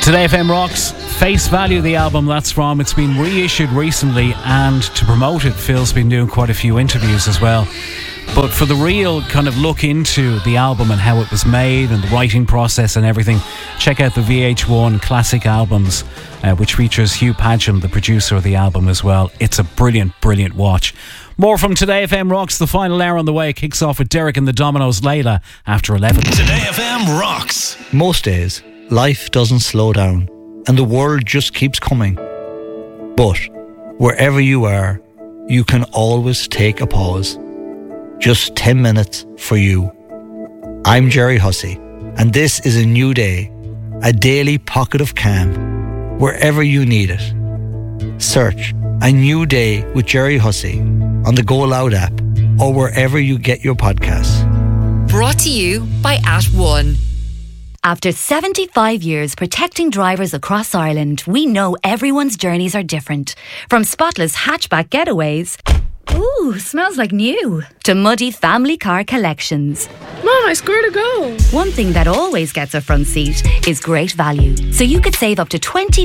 Today FM rocks Face Value, the album that's from. It's been reissued recently, and to promote it, Phil's been doing quite a few interviews as well. But for the real kind of look into the album and how it was made and the writing process and everything, check out the VH1 Classic Albums, which features Hugh Padgham, the producer of the album as well. It's a brilliant, brilliant watch. More from Today FM Rocks. The final hour on the way. It kicks off with Derek and the Dominoes Layla after 11. Today FM Rocks. Most days, life doesn't slow down and the world just keeps coming. But wherever you are, you can always take a pause. Just 10 minutes for you. I'm Jerry Hussey, and this is a new day, a daily pocket of calm, wherever you need it. Search A New Day with Jerry Hussey on the Go Loud app or wherever you get your podcasts. Brought to you by @One. After 75 years protecting drivers across Ireland, we know everyone's journeys are different. From spotless hatchback getaways, ooh, smells like new, to muddy family car collections. Mom, I scored a goal. One thing that always gets a front seat is great value. So you could save up to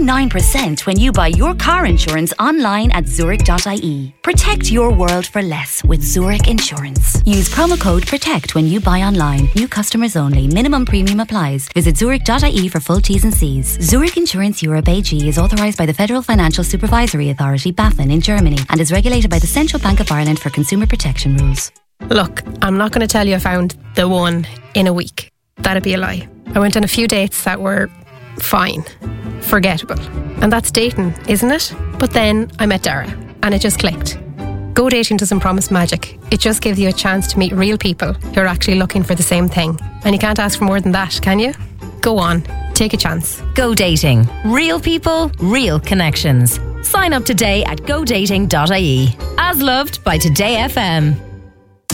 29% when you buy your car insurance online at Zurich.ie. Protect your world for less with Zurich Insurance. Use promo code PROTECT when you buy online. New customers only. Minimum premium applies. Visit Zurich.ie for full T's and C's. Zurich Insurance Europe AG is authorised by the Federal Financial Supervisory Authority, BaFin, in Germany, and is regulated by the Central Bank of Ireland for consumer protection rules. Look, I'm not going to tell you I found the one in a week. That'd be a lie. I went on a few dates that were fine, forgettable. And that's dating, isn't it? But then I met Dara and it just clicked. Go dating doesn't promise magic. It just gives you a chance to meet real people who are actually looking for the same thing. And you can't ask for more than that, can you? Go on, take a chance. Go Dating. Real people, real connections. Sign up today at godating.ie. As loved by Today FM.